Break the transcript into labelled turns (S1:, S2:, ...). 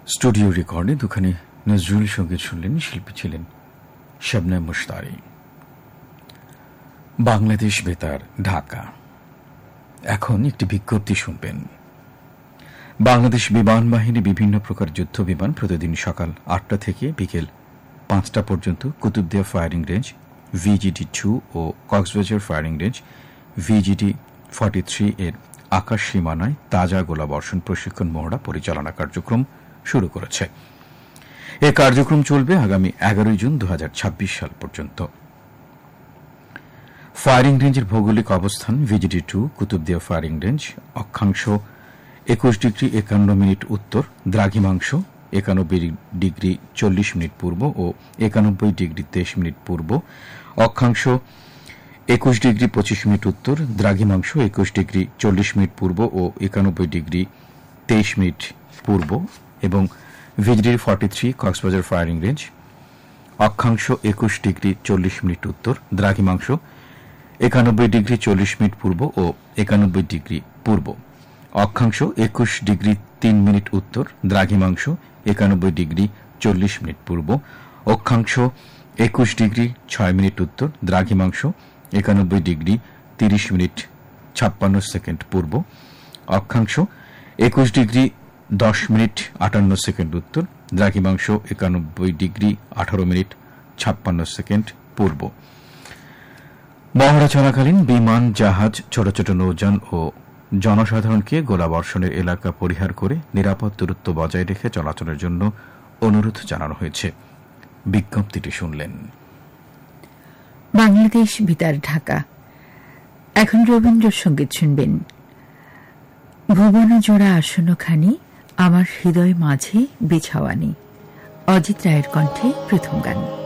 S1: Studio রেকর্ডে দুখানি নজরুল সঙ্গীত শুনলেন। শিল্পী ছিলেন শবনম মুশতারি। বাংলাদেশ বেতার, ঢাকা। এখন একটি বিজ্ঞপ্তি শুনবেন। বাংলাদেশ বিমান বাহিনী বিভিন্ন প্রকার যুদ্ধ বিমান প্রতিদিন সকাল 8টা থেকে বিকেল 5টা পর্যন্ত কুতুবদিয়া ফায়ারিং রেঞ্জ VGD-2 ও কক্সবাজার ফায়ারিং রেঞ্জ VGD-43 এর আকাশ সীমানায় তাজা গোলাবর্ষণ প্রশিক্ষণ মহড়া পরিচালনা কার্যক্রম শুরু করেছে। এ কার্যক্রম চলবে আগামী 11 জুন 2026 সাল পর্যন্ত। ফায়ারিং রেঞ্জের ভৌগোলিক অবস্থান VGD-2 কুতুবদিয়া ফায়ারিং রেঞ্জ, অক্ষাংশ 21 ডিগ্রি 51 মিনিট উত্তর, দ্রাঘিমাংশ 91 ডিগ্রি 40 মিনিট পূর্ব ও 91 ডিগ্রি 23 মিনিট পূর্ব, অক্ষাংশ 21 ডিগ্রি 25 মিনিট উত্তর, দ্রাঘিমাংশ 21 ডিগ্রি 40 মিনিট পূর্ব ও 91 ডিগ্রি 23 মিনিট পূর্ব এবং VGD-43 কক্সবাজার ফায়ারিং রেঞ্জ, অক্ষাংশ 21 ডিগ্রি 40 মিনিট উত্তর, দ্রাঘিমাংশ 91 ডিগ্রি 40 মিনিট পূর্ব ও 91 ডিগ্রি পূর্ব, অক্ষাংশ 21 ডিগ্রি 3 মিনিট উত্তর, দ্রাঘিমাংশ 91 ডিগ্রি 40 মিনিট পূর্ব, অক্ষাংশ 21 ডিগ্রি 6 মিনিট উত্তর, দ্রাঘিমাংশ 91 ডিগ্রি 30 মিনিট 56 সেকেন্ড পূর্ব, অক্ষাংশ 21 ডিগ্রি 10 মিনিট 58 সেকেন্ড উত্তর, দ্রাঘিমাংশ 91 ডিগ্রি 18 মিনিট 56 সেকেন্ড পূর্ব। মহড়া চলাকালীন বিমান, জাহাজ, ছোট ছোট নৌযান ও জনসাধারণকে গোলাবর্ষণের এলাকা পরিহার করে নিরাপদ দূরত্ব বজায় রেখে চলাচলের জন্য অনুরোধ জানানো হয়েছে। বিজ্ঞপ্তিটি শুনলেন।
S2: বাংলাদেশ বেতার, ঢাকা। এখন রবীন্দ্রসঙ্গীত শুনবেন। ভুবন জোড়া আসনখানি আমার হৃদয় মাঝে বিছাওয়ানি। অজিত রায়ের কণ্ঠে প্রথম গান।